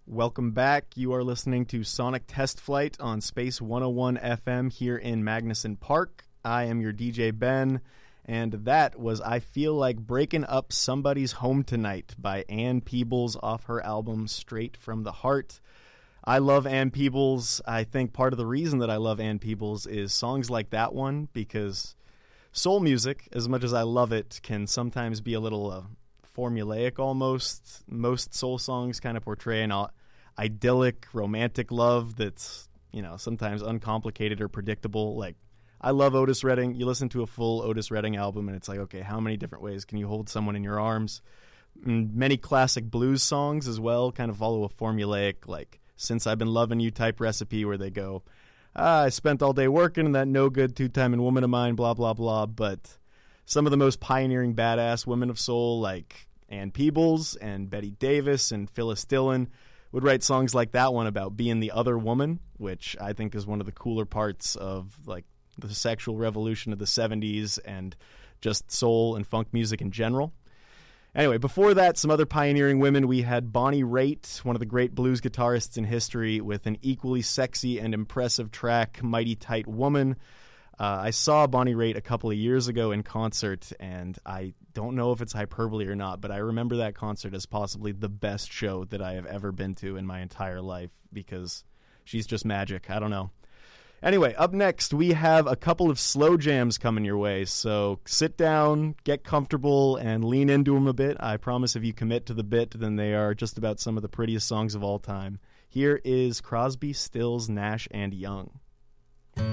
Welcome back. You are listening to Sonic Test Flight on Space 101 FM here in Magnuson Park. I am your DJ Ben, and that was I Feel Like Breaking Up Somebody's Home Tonight by Ann Peebles off her album Straight from the Heart. I love Ann Peebles. I think part of the reason that I love Ann Peebles is songs like that one, because soul music, as much as I love it, can sometimes be a little formulaic almost. Most soul songs kind of portray an idyllic, romantic love that's, sometimes uncomplicated or predictable. Like, I love Otis Redding. You listen to a full Otis Redding album and it's like, okay, how many different ways can you hold someone in your arms? And many classic blues songs as well kind of follow a formulaic, like, Since I've Been Loving You type recipe where they go, I spent all day working and that no good two-timing woman of mine, blah, blah, blah. But some of the most pioneering badass women of soul, like Ann Peebles and Betty Davis and Phyllis Dillon, would write songs like that one about being the other woman, which I think is one of the cooler parts of like the sexual revolution of the 70s and just soul and funk music in general. Anyway, before that, some other pioneering women. We had Bonnie Raitt, one of the great blues guitarists in history, with an equally sexy and impressive track, Mighty Tight Woman. I saw Bonnie Raitt a couple of years ago in concert, and I don't know if it's hyperbole or not, but I remember that concert as possibly the best show that I have ever been to in my entire life, because she's just magic. I don't know. Anyway, up next, we have a couple of slow jams coming your way, so sit down, get comfortable, and lean into them a bit. I promise if you commit to the bit, then they are just about some of the prettiest songs of all time. Here is Crosby, Stills, Nash, and Young.